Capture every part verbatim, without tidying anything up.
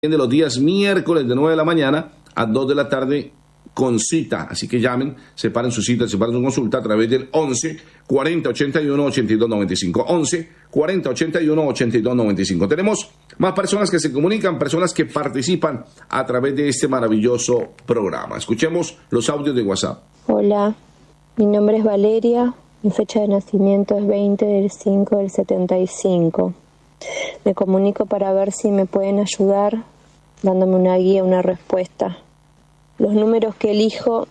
de los días miércoles de nueve de la mañana a dos de la tarde con cita, así que llamen, separen su cita, separen su consulta a través del once cuarenta ochenta y uno ochenta y dos noventa y cinco, once cuarenta ochenta y uno ochenta y dos noventa y cinco. Tenemos más personas que se comunican, personas que participan a través de este maravilloso programa. Escuchemos los audios de WhatsApp. Hola, mi nombre es Valeria, mi fecha de nacimiento es veinte del cinco del setenta y cinco. Me comunico para ver si me pueden ayudar dándome una guía, una respuesta. Los números que elijo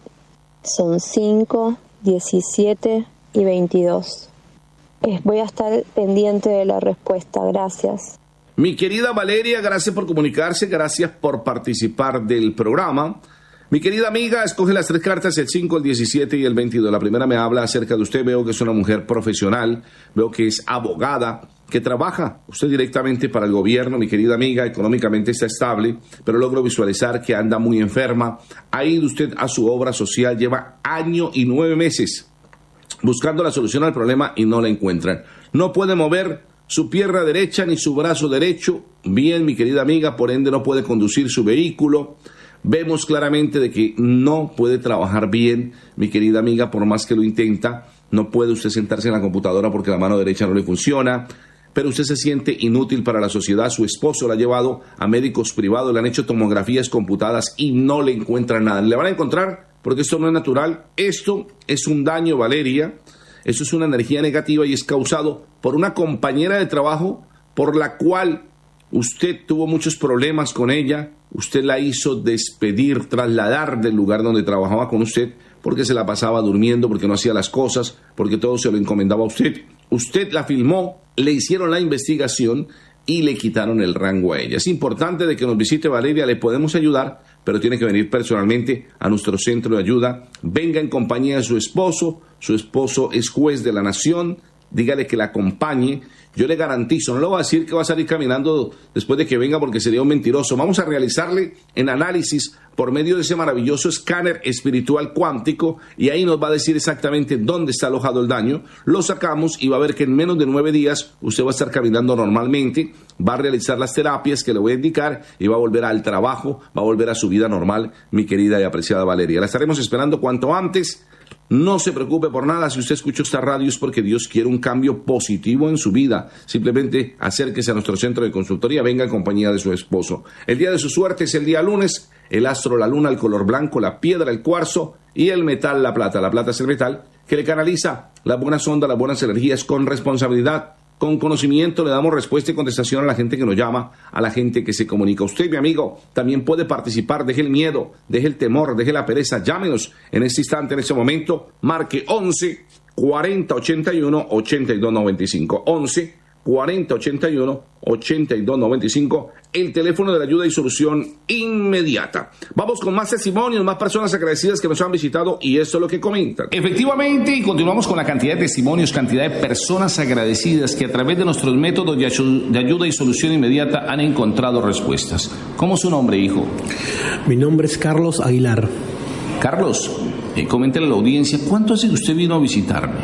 son cinco, diecisiete y veintidós. Voy a estar pendiente de la respuesta. Gracias. Mi querida Valeria, gracias por comunicarse, gracias por participar del programa. Mi querida amiga, escoge las tres cartas, el cinco, el diecisiete y el veintidós. La primera me habla acerca de usted. Veo que es una mujer profesional, veo que es abogada, que trabaja usted directamente para el gobierno, mi querida amiga, económicamente está estable, pero logro visualizar que anda muy enferma. Ha ido usted a su obra social, lleva año y nueve meses buscando la solución al problema y no la encuentran. No puede mover su pierna derecha ni su brazo derecho bien, mi querida amiga, por ende no puede conducir su vehículo. Vemos claramente de que no puede trabajar bien, mi querida amiga, por más que lo intenta. No puede usted sentarse en la computadora porque la mano derecha no le funciona. Pero usted se siente inútil para la sociedad. Su esposo la ha llevado a médicos privados, le han hecho tomografías computadas y no le encuentran nada. Le van a encontrar porque esto no es natural. Esto es un daño, Valeria. Eso es una energía negativa y es causado por una compañera de trabajo por la cual usted tuvo muchos problemas con ella. Usted la hizo despedir, trasladar del lugar donde trabajaba con usted porque se la pasaba durmiendo, porque no hacía las cosas, porque todo se lo encomendaba a usted. Usted la filmó, le hicieron la investigación y le quitaron el rango a ella. Es importante de que nos visite Valeria, le podemos ayudar, pero tiene que venir personalmente a nuestro centro de ayuda. Venga en compañía de su esposo, su esposo es juez de la nación, dígale que la acompañe. Yo le garantizo, no le voy a decir que va a salir caminando después de que venga porque sería un mentiroso. Vamos a realizarle en análisis por medio de ese maravilloso escáner espiritual cuántico y ahí nos va a decir exactamente dónde está alojado el daño. Lo sacamos y va a ver que en menos de nueve días usted va a estar caminando normalmente, va a realizar las terapias que le voy a indicar y va a volver al trabajo, va a volver a su vida normal, mi querida y apreciada Valeria. La estaremos esperando cuanto antes. No se preocupe por nada, si usted escuchó esta radio es porque Dios quiere un cambio positivo en su vida. Simplemente acérquese a nuestro centro de consultoría, venga en compañía de su esposo. El día de su suerte es el día lunes, el astro, la luna, el color blanco, la piedra, el cuarzo y el metal, la plata. La plata es el metal que le canaliza las buenas ondas, las buenas energías con responsabilidad. Con conocimiento le damos respuesta y contestación a la gente que nos llama, a la gente que se comunica. Usted, mi amigo, también puede participar. Deje el miedo, deje el temor, deje la pereza. Llámenos en este instante, en este momento. Marque once cuarenta ochenta y uno ochenta y dos noventa y cinco. once cuarenta ochenta y uno ochenta y dos noventa y cinco. El teléfono de la ayuda y solución inmediata. Vamos con más testimonios, más personas agradecidas que nos han visitado y esto es lo que comentan. Efectivamente, y continuamos con la cantidad de testimonios, cantidad de personas agradecidas que a través de nuestros métodos de ayuda y solución inmediata han encontrado respuestas. ¿Cómo es su nombre, hijo? Mi nombre es Carlos Aguilar. Carlos, eh, coméntale a la audiencia, ¿cuánto hace que usted vino a visitarme?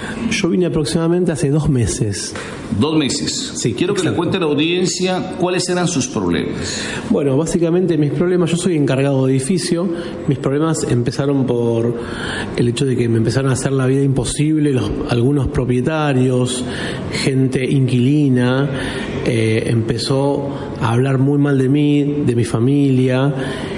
Yo vine aproximadamente hace dos meses. Dos meses. Sí, quiero exacto. Que le cuente a la audiencia cuáles eran sus problemas. Bueno, básicamente mis problemas, yo soy encargado de edificio, mis problemas empezaron por el hecho de que me empezaron a hacer la vida imposible los, algunos propietarios, gente inquilina, eh, empezó a hablar muy mal de mí, de mi familia.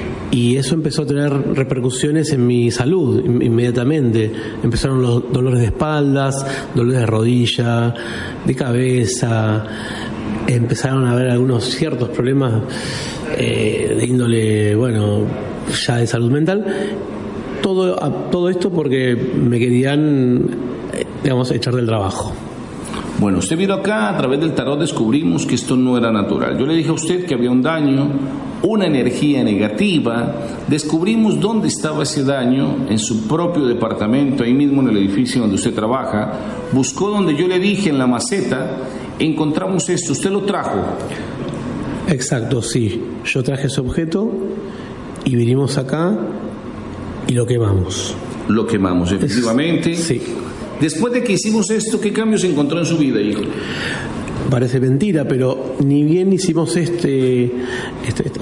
Y eso empezó a tener repercusiones en mi salud inmediatamente. Empezaron los dolores de espaldas, dolores de rodilla, de cabeza. Empezaron a haber algunos ciertos problemas eh, de índole, bueno, ya de salud mental. Todo, todo esto porque me querían, digamos, echar del trabajo. Bueno, usted vino acá, a través del tarot descubrimos que esto no era natural. Yo le dije a usted que había un daño, una energía negativa. Descubrimos dónde estaba ese daño, en su propio departamento, ahí mismo en el edificio donde usted trabaja. Buscó donde yo le dije, en la maceta, encontramos esto. ¿Usted lo trajo? Exacto, sí. Yo traje ese objeto y vinimos acá y lo quemamos. Lo quemamos, efectivamente. Es, sí. Después de que hicimos esto, ¿qué cambios encontró en su vida, hijo? parece mentira, pero ni bien hicimos este, este